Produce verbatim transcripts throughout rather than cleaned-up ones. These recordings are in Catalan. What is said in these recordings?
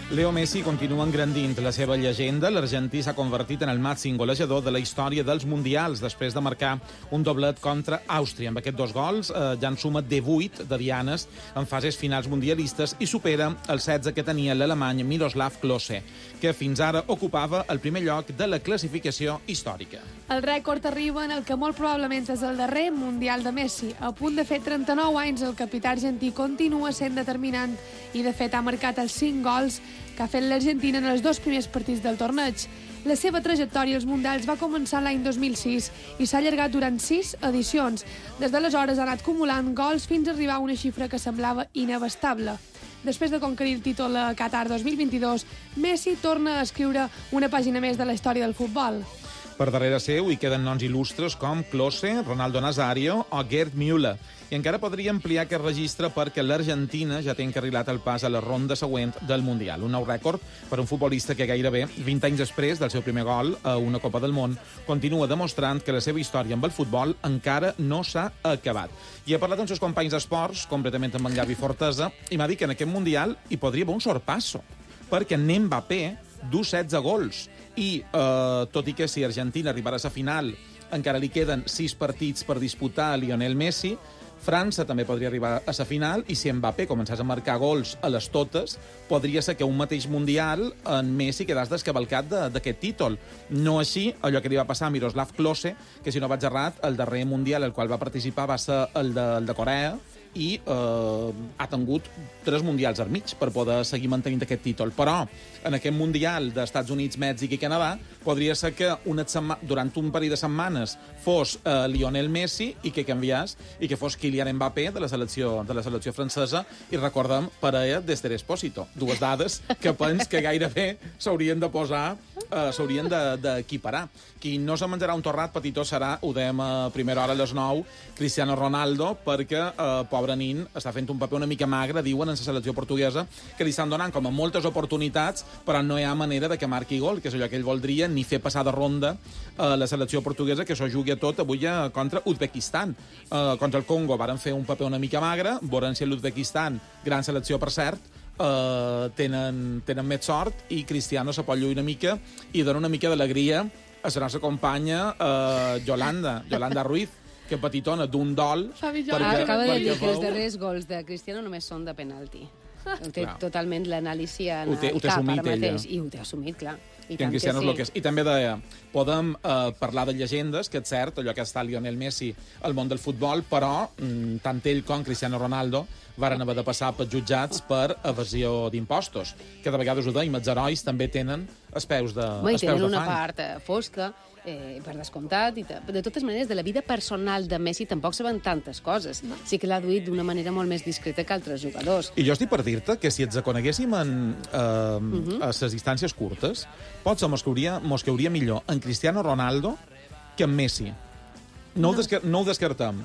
Leo Messi continua engrandint la seva llegenda. L'argentí s'ha convertit en el màxim golejador de la història dels mundials després de marcar un doblet contra Àustria. Amb aquests dos gols eh, ja en suma divuit de dianes en fases finals mundialistes i supera el setze que tenia l'alemany Miroslav Klose, que fins ara ocupava el primer lloc de la classificació històrica. El rècord arriba en el que molt probablement és el darrer Mundial de Messi. A punt de fer trenta-nou anys, el capità argentí continua sent determinant i, de fet, ha marcat els cinc gols que ha fet l'Argentina en els dos primers partits del torneig. La seva trajectòria als Mundials va començar l'any dos mil sis i s'ha allargat durant sis edicions. Des d'aleshores ha anat acumulant gols fins a arribar a una xifra que semblava inabastable. Després de conquerir el títol a Qatar dos mil vint-i-dos, Messi torna a escriure una pàgina més de la història del futbol. Per darrere seu hi queden noms il·lustres com Klose, Ronaldo Nazario o Gerd Müller. I encara podria ampliar aquest registre perquè l'Argentina ja té encarrilat el pas a la ronda següent del Mundial. Un nou rècord per un futbolista que gairebé vint anys després del seu primer gol a una Copa del Món continua demostrant que la seva història amb el futbol encara no s'ha acabat. I he parlat amb seus companys d'esports, completament amb en Gavi Fortesa, i m'ha dit que en aquest Mundial hi podria haver un sorpasso, perquè Mbappé du setze gols. I, eh, tot i que si Argentina arribarà a la final encara li queden sis partits per disputar a Lionel Messi, França també podria arribar a la final i si Mbappé començés a marcar gols a les totes, podria ser que un mateix Mundial en Messi quedàs descavalcat d'aquest títol. No així allò que li va passar a Miroslav Klose, que si no vaig errat, el darrer Mundial al qual va participar va ser el de, el de Corea, i eh, ha tingut tres mundials al mig per poder seguir mantenint aquest títol. Però en aquest Mundial d'Estats Units, Mèxic i Canadà podria ser que una setma... durant un parell de setmanes fos eh, Lionel Messi i que canviés i que fos Kylian Mbappé de la selecció, de la selecció francesa i recordem parella d'Ester Espósito. Dues dades que pens que gairebé s'haurien de posar, eh, s'haurien d'equiparar. Qui no se menjarà un torrat petitó serà, ho dèiem a primera hora a les nou, Cristiano Ronaldo, perquè eh, pobre nin, està fent un paper una mica magre, diuen, en la selecció portuguesa, que li estan donant com a moltes oportunitats, però no hi ha manera de que marqui gol, que és allò que ell voldria, ni fer passar de ronda a la selecció portuguesa, que això jugui a tot avui contra Uzbekistan. Uh, contra el Congo varen fer un paper una mica magre, veurem si l'Uzbekistan, gran selecció per cert, uh, tenen, tenen més sort, i Cristiano se pot lluir una mica i dona una mica d'alegria a la nostra companya uh, Yolanda, Yolanda Ruiz, que petitona d'un dol... Perquè, Acaba de dir que veu... els darrers gols de Cristiano només són de penalti. Ho té clar. Totalment l'anàlisi en ho té, el ho té cap assumit ara mateix. ella. I ho té assumit, clar. I que en tant Cristiano que és el sí. que és. I també deia, podem eh, parlar de llegendes, que és cert, allò que està Lionel Messi al món del futbol, però mm, tant ell com Cristiano Ronaldo varen haver de passar per jutjats per evasió d'impostos, que de vegades ho deim, els herois també tenen els peus de, Bé, els peus tenen de una fang. part eh, fosca, eh, per descomptat, i de totes maneres, de la vida personal de Messi tampoc saben tantes coses. No. Sí que l'ha duit d'una manera molt més discreta que altres jugadors. I jo estic per dir-te que si ens coneguéssim en, eh, uh -huh. a les distàncies curtes, potser mos cauria, mos cauria millor en Cristiano Ronaldo que en Messi. No, no. Ho, descar no ho descartem.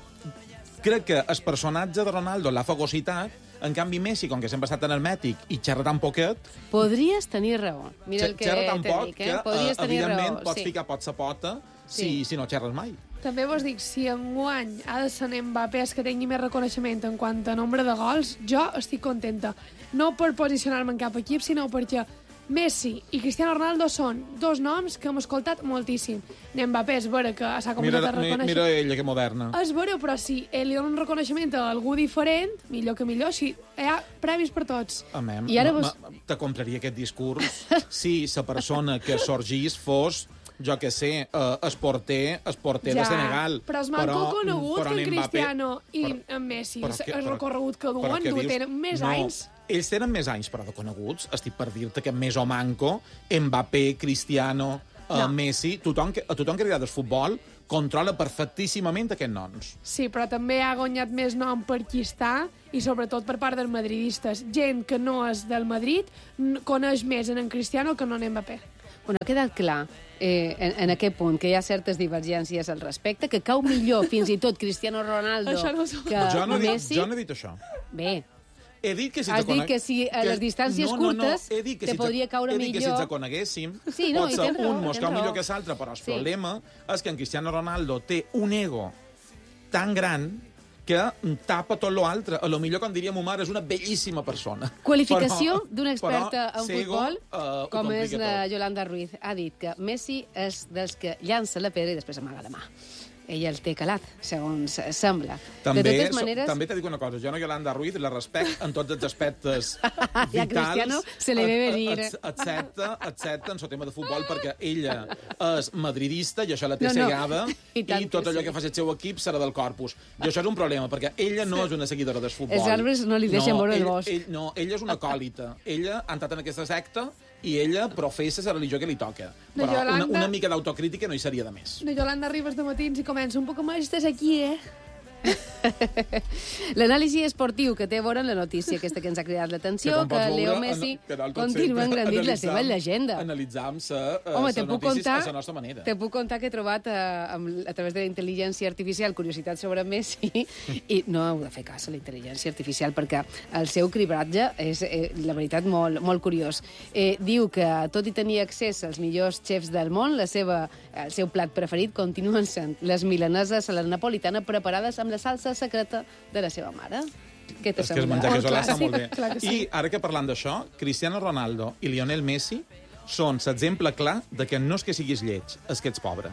Crec que el personatge de Ronaldo l'ha fagocitat, en canvi Messi, com que sempre ha estat hermètic i xerra tan poquet... Podries tenir raó. Mira el que xerra tan te poc dic, eh? que, Podries tenir evidentment, raó. pots sí. ficar pots a pota si, Sí. si no xerres mai. també vos dic, si enguany ha de ser Mbappé el que tingui més reconeixement en quant a nombre de gols, jo estic contenta. No per posicionar-me en cap equip, sinó perquè Messi i Cristiano Ronaldo són dos noms que hem escoltat moltíssim. Mbappé és vera que s'ha començat Mira, a reconèixer. mira ella, que moderna. És vera, però si ell li dona un reconeixement a algú diferent, millor que millor, si hi ha premis per tots. A mi, I ara ma- vos- ma- te compraria aquest discurs si la persona que sorgís fos, jo que sé, uh, esporter, esporter de Senegal. Però és manco conegut però que en en Mbappé- Cristiano i però- en Messi però què- el però- recorregut que però duen, què duen dius? tenen més no, anys. Ells tenen més anys, però de coneguts. Estic per dir-te que més o manco, Mbappé, Cristiano, uh, No. Messi, tothom que, a tothom que li agrada el futbol controla perfectíssimament aquests noms. Sí, però també ha guanyat més nom per qui està i sobretot per part dels madridistes. Gent que no és del Madrid n- coneix més en en Cristiano que no en Mbappé. Bueno, ha quedat clar eh, en, en aquest punt que hi ha certes divergències al respecte, que cau millor fins i tot Cristiano Ronaldo Això no s'ho- que jo, no he dit, Messi. jo no he dit això. Bé, He dit que si Has te dit conec- que si a les distàncies no, no, no. curtes He dit que te si podria caure he dit que si millor. ens coneguéssim, Sí, no, pot i ser tens raó, un mos tens cau millor raó. que l'altre, però el Sí. problema és que en Cristiano Ronaldo té un ego tan gran que tapa tot l'altre. A lo millor, com diria ma mare, és una bellíssima persona. Qualificació d'una experta en Sego, futbol, uh, com és la tot. Yolanda Ruiz. Ha dit que Messi és dels que llança la pedra i després amaga la mà. Ella el té calat, segons sembla. També, de totes maneres... també t'he dit una cosa, jo no Yolanda Ruiz la respecte en tots els aspectes vitals. I a Cristiano se li ve venir. Excepte, excepte en el tema de futbol, perquè ella és madridista i això la té No, no. cegada, I tant i tot que allò sí. que fa el seu equip serà del Corpus. I això és un problema, perquè ella no és una seguidora del futbol. Els arbres no li deixen veure el ell- bosc. Ell, no, ella és una acòlita. Ella ha entrat en aquesta secta i ella professa la religió que li toca. No, Però una, Yolanda- una mica d'autocrítica no hi seria de més. No, Yolanda Ribas de matins i comença un poc més estàs aquí, eh? L'anàlisi esportiu que té a veure amb la notícia aquesta que ens ha cridat l'atenció, com que, pots Leo veure, Messi en- que nosaltres continua sempre engrandint la seva analitzam- llegenda. Analitzam sa, uh, Home, sa te puc notícies contar, a la nostra manera. te puc contar que he trobat a, amb, a través de la intel·ligència artificial curiositat sobre Messi i no heu de fer cas a la intel·ligència artificial perquè el seu cribratge és, eh, la veritat, molt, molt curiós. Eh, diu que, tot i tenir accés als millors xefs del món, la seva, el seu plat preferit continuen sent les milaneses a la napolitana preparades amb la salsa secreta de la seva mare. Què te És que es sembla? menjar Oh, casolà clar, està sí, molt bé. clar que sí. I ara que parlant d'això, Cristiano Ronaldo i Lionel Messi són l'exemple clar de que no és que siguis lleig, és que ets pobre.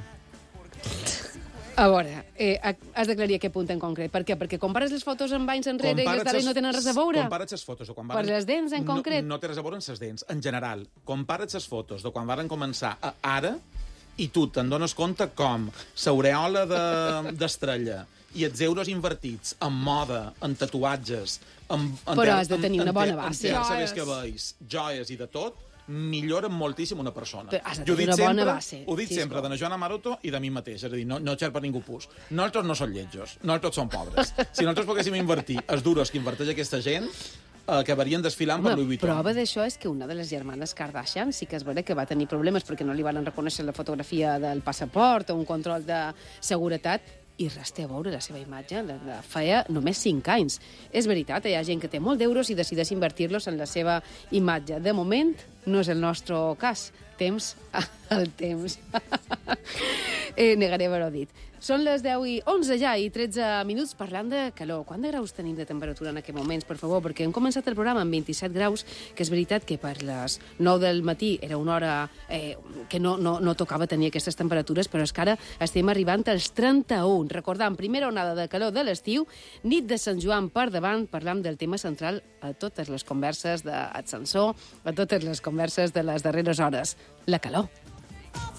A veure, eh, has d'aclarir a què punt en concret. Per què? Perquè compares les fotos amb anys enrere i les d'ara i no tenen res a veure? Compara't les fotos de quan Per varen... les dents, en no, concret? No té res a veure amb les dents, en general. Compara't les fotos de quan varen començar a ara i tu te'n dones compte com l'aureola d'estrella de, i els euros invertits en moda, en tatuatges... En, en Però ter- has de tenir en, una en bona ter- base. En terça Joies. vés que veus, joies i de tot, milloren moltíssim una persona. Però has de Jo ho tenir dic una bona sempre- base, Ho dic sisplau. sempre de la Joana Maroto i de mi mateix. És a dir, no, no xerpa ningú pus. Nosaltres no som lletjos, nosaltres som pobres. Si nosaltres poguéssim invertir els duros que inverteix aquesta gent, eh, acabarien desfilant per Home, Louis Vuitton. prova d'això és que una de les germanes Kardashian sí que es veure que va tenir problemes perquè no li van reconèixer la fotografia del passaport o un control de seguretat i res té a veure la seva imatge de, de feia només cinc anys. És veritat, hi ha gent que té molt d'euros i decideix invertir-los en la seva imatge. De moment, no és el nostre cas. Temps al temps. eh, negaré haver-ho dit. Són les deu i onze ja i tretze minuts parlant de calor. Quant de graus tenim de temperatura en aquests moments, per favor? Perquè hem començat el programa amb vint-i-set graus, que és veritat que per les nou del matí era una hora eh, que no, no, no tocava tenir aquestes temperatures, però és que ara estem arribant als trenta-un. Recordant, primera onada de calor de l'estiu, nit de Sant Joan per davant, parlant del tema central a totes les converses d'ascensor, a totes les converses de les darreres hores, la calor.